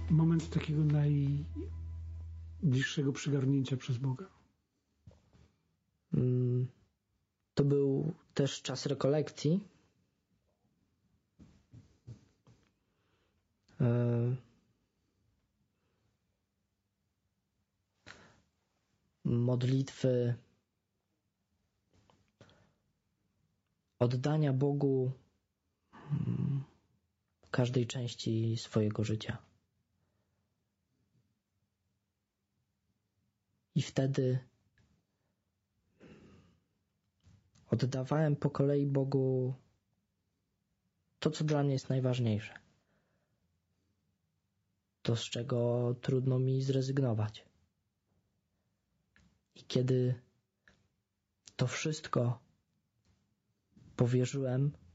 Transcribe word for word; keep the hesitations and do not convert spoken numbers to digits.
moment takiego najbliższego przygarnięcia przez Boga? To był też czas rekolekcji. Modlitwy oddania Bogu każdej części swojego życia. I wtedy oddawałem po kolei Bogu to, co dla mnie jest najważniejsze. To, z czego trudno mi zrezygnować. I kiedy to wszystko powierzyłem